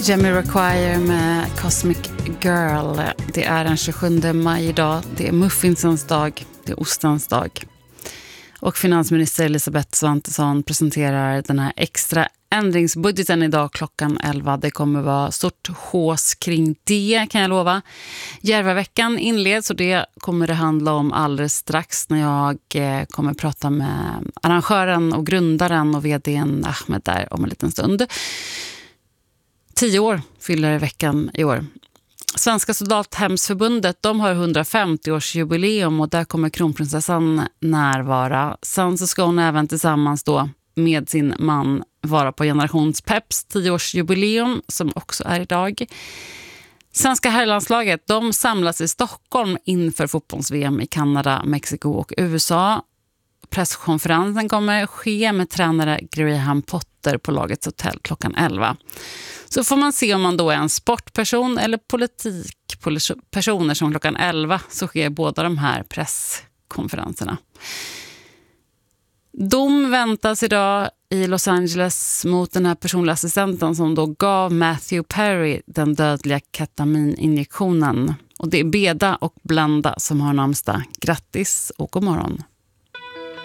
Jamiroquai med Cosmic Girl. Det är den 27 maj idag. Det är muffinsens dag. Det är ostens dag. Och finansminister Elisabeth Svantesson presenterar den här extra ändringsbudgeten idag klockan 11. Det kommer vara stort hås kring det, kan jag lova. Järvaveckan inleds och det kommer det handla om alldeles strax när jag kommer prata med arrangören och grundaren och vdn Ahmed där om en liten stund. 10 år fyller veckan i år. Svenska soldathemsförbundet, de har 150-årsjubileum och där kommer kronprinsessan närvara. Sen så ska hon även tillsammans då med sin man vara på Generationspeps 10-årsjubileum som också är idag. Svenska herrlandslaget, de samlas i Stockholm inför fotbolls-VM i Kanada, Mexiko och USA. Presskonferensen kommer ske med tränare Graham Potter på lagets hotell klockan 11. Så får man se om man då är en sportperson eller politikpersoner som klockan 11 så sker båda de här presskonferenserna. Dom väntas idag i Los Angeles mot den här personliga assistenten som då gav Matthew Perry den dödliga ketamininjektionen. Och det är Beda och Blanda som har namnsdag. Grattis och god morgon.